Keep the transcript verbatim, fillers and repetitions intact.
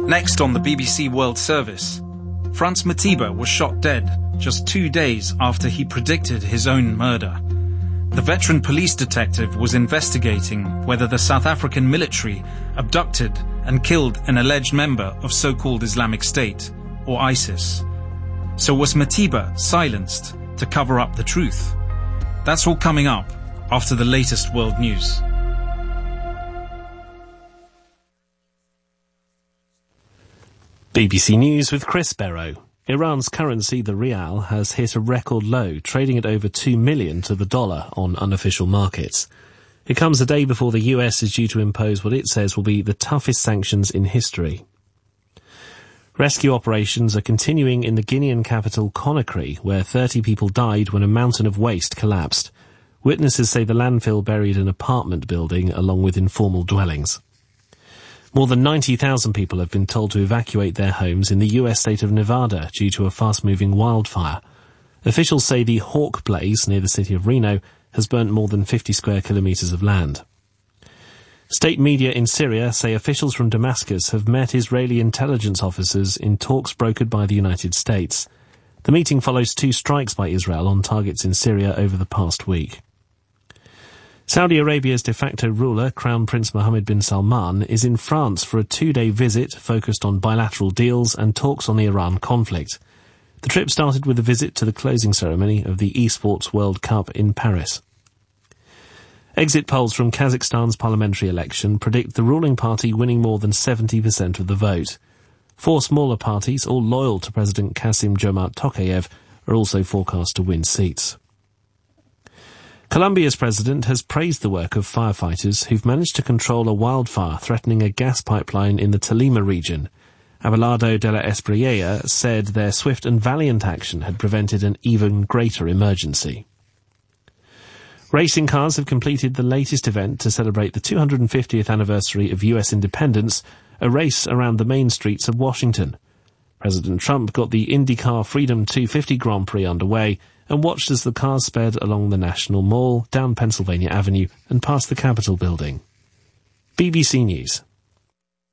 Next on the B B C World Service, Frans Matiba was shot dead just two days after he predicted his own murder. The veteran police detective was investigating whether the South African military abducted and killed an alleged member of so-called Islamic State, or ISIS. So was Matiba silenced to cover up the truth? That's all coming up after the latest world news. B B C News with Chris Barrow. Iran's currency, the rial, has hit a record low, trading at over two million to the dollar on unofficial markets. It comes a day before the U S is due to impose what it says will be the toughest sanctions in history. Rescue operations are continuing in the Guinean capital Conakry, where thirty people died when a mountain of waste collapsed. Witnesses say the landfill buried an apartment building along with informal dwellings. More than ninety thousand people have been told to evacuate their homes in the U S state of Nevada due to a fast-moving wildfire. Officials say the Hawk blaze near the city of Reno has burnt more than fifty square kilometers of land. State media in Syria say officials from Damascus have met Israeli intelligence officers in talks brokered by the United States. The meeting follows two strikes by Israel on targets in Syria over the past week. Saudi Arabia's de facto ruler, Crown Prince Mohammed bin Salman, is in France for a two-day visit focused on bilateral deals and talks on the Iran conflict. The trip started with a visit to the closing ceremony of the Esports World Cup in Paris. Exit polls from Kazakhstan's parliamentary election predict the ruling party winning more than seventy percent of the vote. Four smaller parties, all loyal to President Kassym-Jomart Tokayev, are also forecast to win seats. Colombia's president has praised the work of firefighters who've managed to control a wildfire threatening a gas pipeline in the Tolima region. Abelardo de la Espriella said their swift and valiant action had prevented an even greater emergency. Racing cars have completed the latest event to celebrate the two hundred fiftieth anniversary of U S independence, a race around the main streets of Washington. President Trump got the IndyCar Freedom two fifty Grand Prix underway and watched as the cars sped along the National Mall, down Pennsylvania Avenue and past the Capitol building. B B C News.